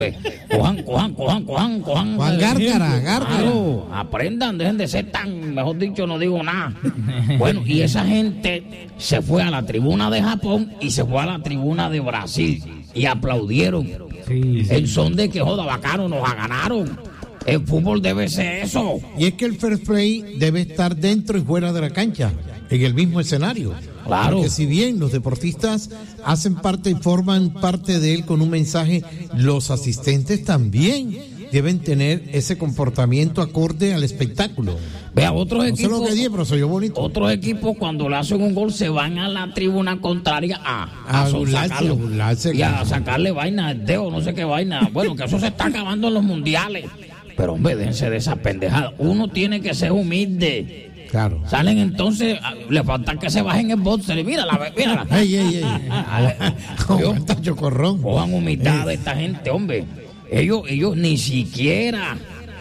Cojan. Juan Gárgara. Claro, aprendan, dejen de ser tan, mejor dicho, no digo nada. Bueno, y esa gente se fue a la tribuna de Japón y se fue a la tribuna de Brasil y aplaudieron. Sí. En son de que, joda, bacano, nos ganaron. El fútbol debe ser eso. Y es que el fair play debe estar dentro y fuera de la cancha, en el mismo escenario. Claro. Porque si bien los deportistas hacen parte y forman parte de él con un mensaje, los asistentes también deben tener ese comportamiento acorde al espectáculo. Vea, otros No sé equipos, lo que dije, pero soy yo bonito. otros equipos cuando le hacen un gol se van a la tribuna contraria a burlarse, y a claro. sacarle vaina al dedo, no sé qué vaina. Bueno, que eso se está acabando en los mundiales. Pero hombre, déjense de esa pendejada. Uno tiene que ser humilde. Claro. Salen entonces, le falta que se bajen el boxer y mírala. Ey. Aguanta, chocorrón. Cojan humildad de esta gente, hombre. Ellos ni siquiera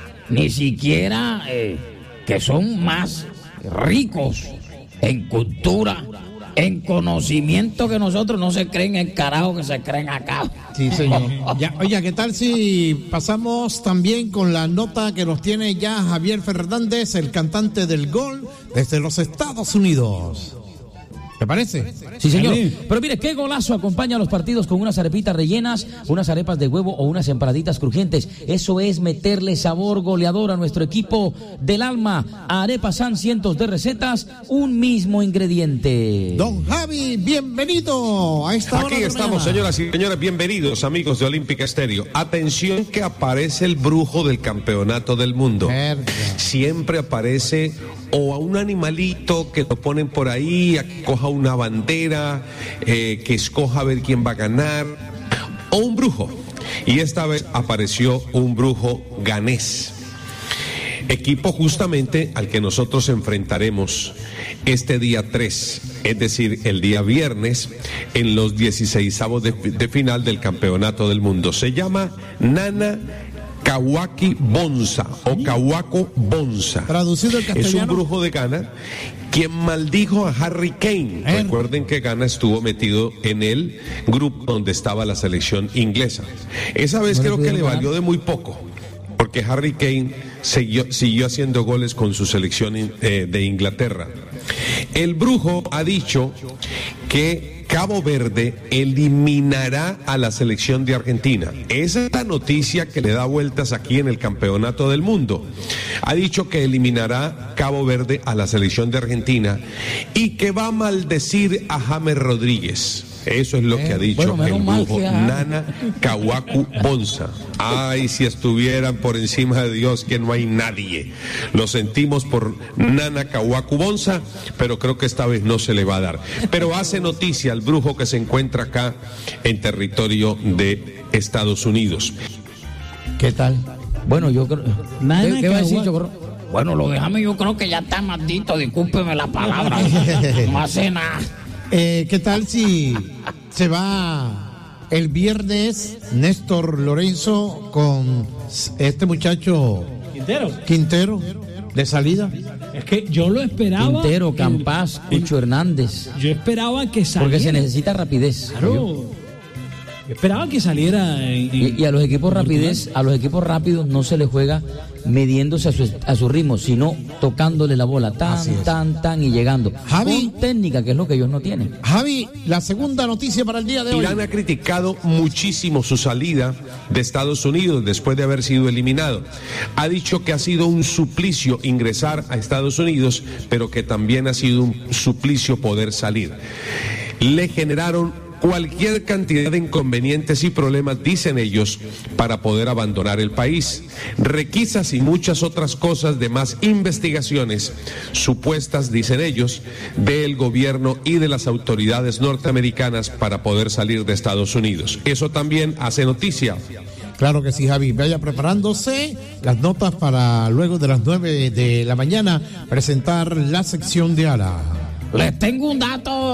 que son más ricos en cultura, en conocimiento que nosotros, no se creen el carajo que se creen acá. Sí, señor. Ya, oye, ¿qué tal si pasamos también con la nota que nos tiene ya Javier Fernández, el cantante del gol desde los Estados Unidos? ¿Te parece? Sí, señor. Pero mire, qué golazo acompaña a los partidos con unas arepitas rellenas, unas arepas de huevo o unas empanaditas crujientes. Eso es meterle sabor goleador a nuestro equipo del alma. Arepas San, cientos de recetas, un mismo ingrediente. Don Javi, bienvenido a esta hora. Aquí estamos, señoras y señores, bienvenidos, amigos de Olímpica Estéreo. Atención que aparece el brujo del campeonato del mundo. Verga. Siempre aparece o a un animalito que lo ponen por ahí, a que coja una bandera, que escoja a ver quién va a ganar, o un brujo. Y esta vez apareció un brujo ganés. Equipo justamente al que nosotros enfrentaremos este día 3, es decir, el día viernes, en los 16avos de final del Campeonato del Mundo. Se llama Nana Kawaki Bonza o Kawaku Bonza. Traducido al castellano. Es un brujo de Ghana quien maldijo a Harry Kane. Recuerden que Ghana estuvo metido en el grupo donde estaba la selección inglesa. Esa vez creo que le valió de muy poco, porque Harry Kane siguió haciendo goles con su selección de Inglaterra. El brujo ha dicho que Cabo Verde eliminará a la selección de Argentina. Esa es la noticia que le da vueltas aquí en el Campeonato del Mundo. Ha dicho que eliminará Cabo Verde a la selección de Argentina y que va a maldecir a James Rodríguez. Eso es lo que ha dicho el brujo Nana Kawaku Bonza. Ay, si estuvieran por encima de Dios, que no hay nadie. Lo sentimos por Nana Kawaku Bonza, pero creo que esta vez no se le va a dar. Pero hace noticia el brujo que se encuentra acá en territorio de Estados Unidos. ¿Qué tal? Bueno, yo creo... ¿Qué va a decir, Chocorrón? Bueno, lo dejamos, yo creo que ya está maldito, discúlpeme la palabra. No hace nada. ¿Qué tal si se va el viernes Néstor Lorenzo con este muchacho Quintero de salida? Es que yo lo esperaba. Quintero, Campas, Cucho Hernández. Yo esperaba que saliera. Porque se necesita rapidez. Claro. Yo esperaba que saliera. Y a los equipos rápidos no se les juega midiéndose a su ritmo, sino tocándole la bola, tan y llegando. Javi, con técnica, que es lo que ellos no tienen. Javi, la segunda noticia para el día de hoy. Irán ha criticado muchísimo su salida de Estados Unidos después de haber sido eliminado. Ha dicho que ha sido un suplicio ingresar a Estados Unidos, pero que también ha sido un suplicio poder salir. Le generaron cualquier cantidad de inconvenientes y problemas, dicen ellos, para poder abandonar el país. Requisas y muchas otras cosas de más investigaciones supuestas, dicen ellos, del gobierno y de las autoridades norteamericanas para poder salir de Estados Unidos. Eso también hace noticia. Claro que sí, Javi. Vaya preparándose las notas para luego de las 9 de la mañana presentar la sección de Ara. Les tengo un dato,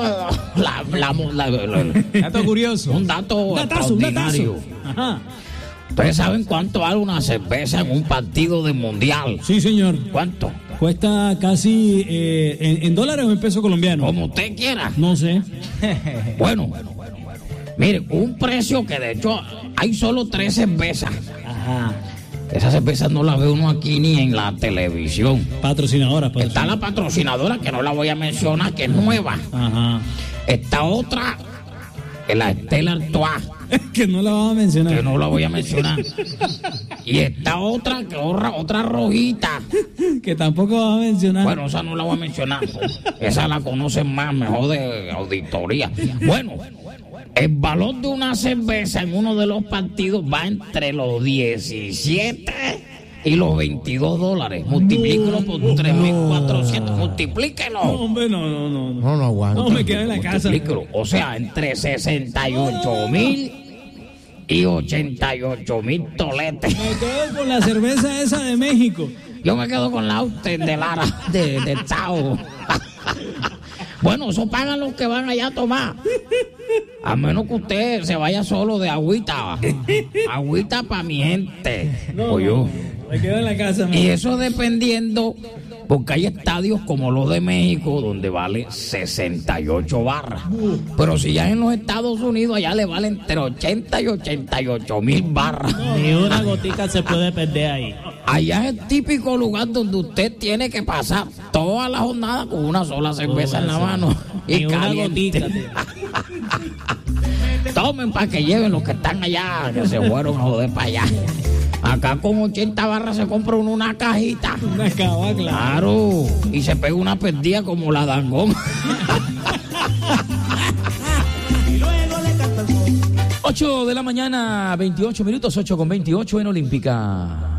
Dato curioso. un dato extraordinario. Ajá. ¿Ustedes saben cuánto vale una cerveza en un partido de mundial? Sí, señor. ¿Cuánto? Cuesta casi en dólares o en pesos colombianos. Como usted quiera. No sé. Bueno, Miren, un precio que de hecho hay solo 3 cervezas. Ajá. Esas cervezas no las ve uno aquí ni en la televisión. Patrocinadora. Está la patrocinadora, que no la voy a mencionar, que es nueva. Ajá. Está otra, la Stella Artois, Que no la vamos a mencionar. que no la voy a mencionar. Y está otra, otra rojita. Que tampoco vamos a mencionar. Bueno, esa no la voy a mencionar. Esa la conocen más, mejor de auditoría. Bueno, el valor de una cerveza en uno de los partidos va entre los 17 y los $22. Multiplíquelo por 3.400. Multiplíquelo. No, hombre, no. No aguanta. No, me quedé en la casa. Multiplíquelo. O sea, entre 68,000 y 88,000 toletes. Me quedo con la cerveza esa de México. Yo me quedo con la Austen de Lara, de Chao. Bueno, eso pagan los que van allá a tomar. A menos que usted se vaya solo de agüita. Agüita para mi gente. Oye. Me quedo en la casa. Y eso dependiendo, porque hay estadios como los de México donde vale 68 barras. Pero si ya en los Estados Unidos allá le valen entre 80 y 88,000 barras. Ni una gotica se puede perder ahí. Allá es el típico lugar donde usted tiene que pasar toda la jornada con una sola cerveza en la mano. Ni Y una caliente. gotica. Tomen para que lleven los que están allá, que se fueron a joder para allá. Acá con 80 barras se compra uno una cajita. Una cava, Claro. Y se pega una perdida como la Dangón. 8 de la mañana, 28 minutos, 8:28 en Olímpica.